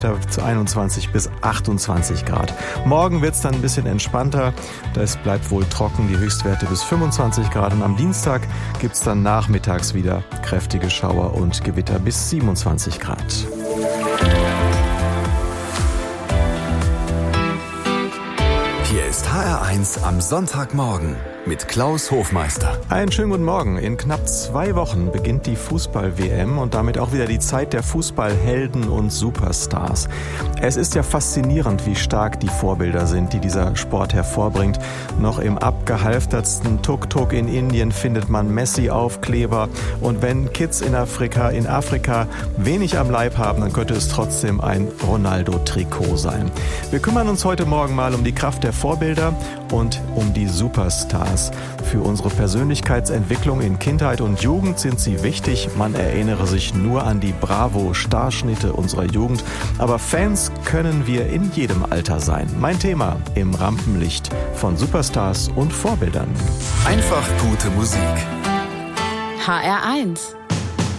zu 21 bis 28 Grad. Morgen wird es dann ein bisschen entspannter. Es bleibt wohl trocken, die Höchstwerte bis 25 Grad. Und am Dienstag gibt es dann nachmittags wieder kräftige Schauer und Gewitter bis 27 Grad. Hier ist HR1 am Sonntagmorgen mit Klaus Hofmeister. Einen schönen guten Morgen. In knapp 2 Wochen beginnt die Fußball-WM und damit auch wieder die Zeit der Fußballhelden und Superstars. Es ist ja faszinierend, wie stark die Vorbilder sind, die dieser Sport hervorbringt. Noch im abgehalftertsten Tuk-Tuk in Indien findet man Messi-Aufkleber. Und wenn Kids in Afrika wenig am Leib haben, dann könnte es trotzdem ein Ronaldo-Trikot sein. Wir kümmern uns heute Morgen mal um die Kraft der Vorbilder und um die Superstars. Für unsere Persönlichkeitsentwicklung in Kindheit und Jugend sind sie wichtig. Man erinnere sich nur an die Bravo-Starschnitte unserer Jugend. Aber Fans können wir in jedem Alter sein. Mein Thema im Rampenlicht von Superstars und Vorbildern. Einfach gute Musik. HR1